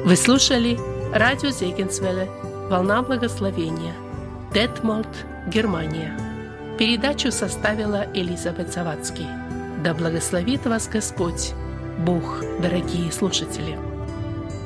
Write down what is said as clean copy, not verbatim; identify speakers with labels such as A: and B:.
A: Вы слушали радио Зегенсвелле «Волна благословения», Детмольд, Германия. Передачу составила Элизабет Завадский. Да благословит вас Господь, Бог, дорогие слушатели!